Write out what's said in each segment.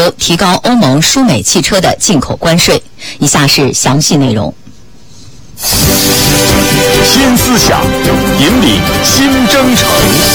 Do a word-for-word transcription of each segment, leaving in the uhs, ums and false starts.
求提高欧盟输美汽车的进口关税。以下是详细内容。 新思想，引领新征程。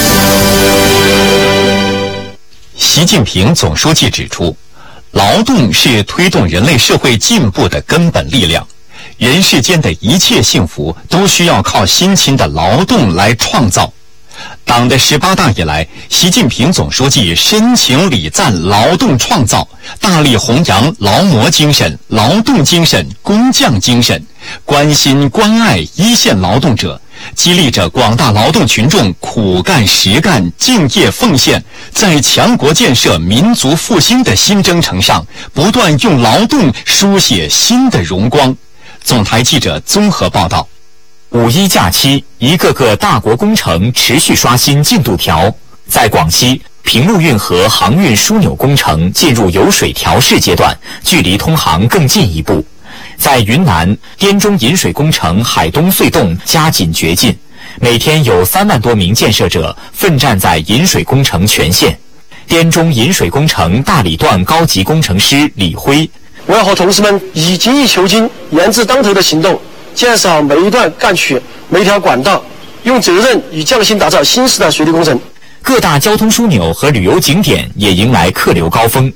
习近平总书记指出，劳动是推动人类社会进步的根本力量，人世间的一切幸福都需要靠辛勤的劳动来创造。党的十八大以来，习近平总书记深情礼赞劳动创造，大力弘扬劳模精神、劳动精神、工匠精神，关心关爱一线劳动者，激励着广大劳动群众苦干实干、敬业奉献，在强国建设、民族复兴的新征程上，不断用劳动书写新的荣光。总台记者综合报道。 五一假期，一个个大国工程持续刷新进度条。在广西，平陆运河航运枢纽工程进入油水调试阶段，距离通航更进一步。在云南，滇中引水工程海东隧洞加紧掘进，每天有三万多名建设者奋战在引水工程全线。滇中引水工程大理段高级工程师李辉： 我要和同事们以精益求精、严字当头的行动，建设好每一段干渠、每一条管道，用责任与匠心打造新时代水利工程。 各大交通枢纽和旅游景点也迎来客流高峰。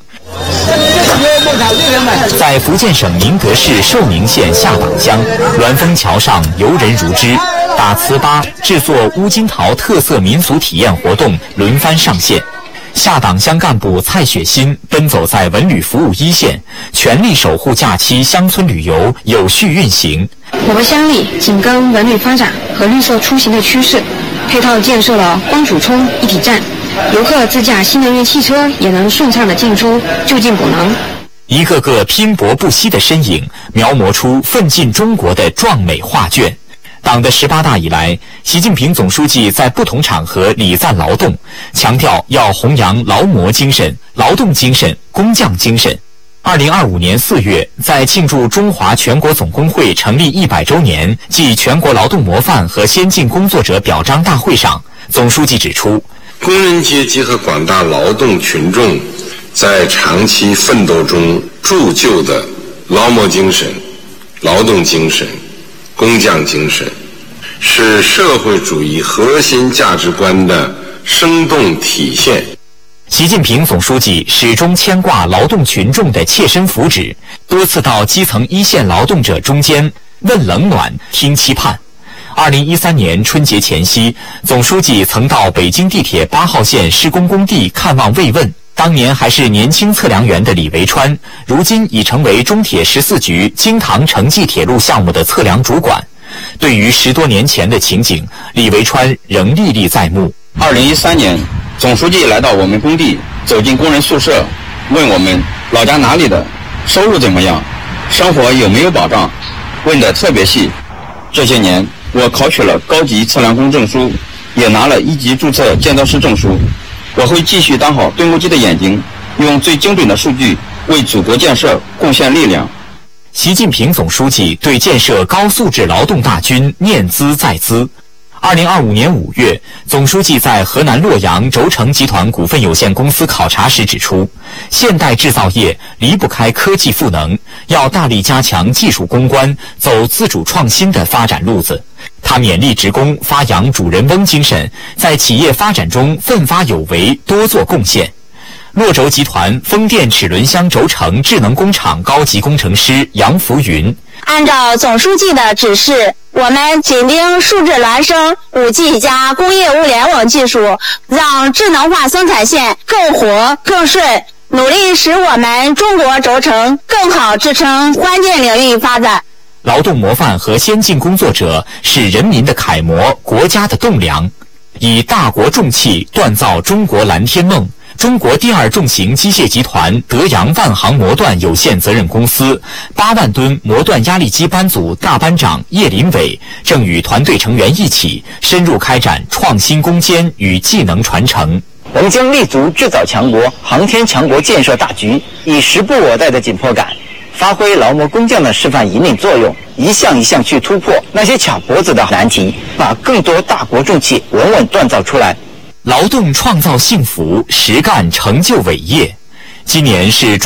在福建省宁德市寿宁县下党乡，鸾峰桥上游人如织，打糍粑、制作乌金桃特色民俗体验活动轮番上线。下党乡干部蔡雪欣奔走在文旅服务一线，全力守护假期乡村旅游有序运行。 我们乡里紧跟文旅发展和绿色出行的趋势，配套建设了光储充一体站，游客自驾新能源汽车也能顺畅的进出，就近补能。 一个个拼搏不息的身影，描摹出奋进中国的壮美画卷。党的十八大以来，习近平总书记在不同场合礼赞劳动，强调要弘扬劳模精神、劳动精神、工匠精神。二零二五年四月，在庆祝中华全国总工会成立一百周年暨全国劳动模范和先进工作者表彰大会上，总书记指出， 工人阶级和广大劳动群众在长期奋斗中铸就的劳模精神、劳动精神、工匠精神，是社会主义核心价值观的生动体现。 习近平总书记始终牵挂劳动群众的切身福祉，多次到基层一线劳动者中间问冷暖、听期盼。二零一三年春节前夕，总书记曾到北京地铁八号线施工工地看望慰问。当年还是年轻测量员的李维川，如今已成为中铁十四局京唐城际铁路项目的测量主管。对于十多年前的情景，李维川仍历历在目。 二零一三年，总书记来到我们工地，走进工人宿舍，问我们老家哪里的，收入怎么样，生活有没有保障，问得特别细。这些年，我考取了高级测量工证书，也拿了一级注册建造师证书。我会继续当好对目机的眼睛，用最精准的数据为祖国建设贡献力量。 习近平总书记对建设高素质劳动大军念兹在兹。二零二五年五月，总书记在河南洛阳轴承集团股份有限公司考察时指出，现代制造业离不开科技赋能，要大力加强技术攻关，走自主创新的发展路子。他勉励职工发扬主人翁精神，在企业发展中奋发有为，多做贡献。洛轴集团风电齿轮箱轴承智能工厂高级工程师杨福云： 按照总书记的指示，我们紧盯数字孪生、五 G 加工业物联网技术，让智能化生产线更活更顺，努力使我们中国轴承更好支撑关键领域发展。 劳动模范和先进工作者是人民的楷模，国家的栋梁。以大国重器锻造中国蓝天梦，中国第二重型机械集团德阳万航模锻有限责任公司八万吨模锻压力机班组大班长叶林伟正与团队成员一起深入开展创新攻坚与技能传承。 我们将立足制造强国、航天强国建设大局，以时不我待的紧迫感，发挥劳模工匠的示范引领作用，一项一项去突破那些卡脖子的难题，把更多大国重器稳稳锻造出来。 劳动创造幸福，实干成就伟业。今年是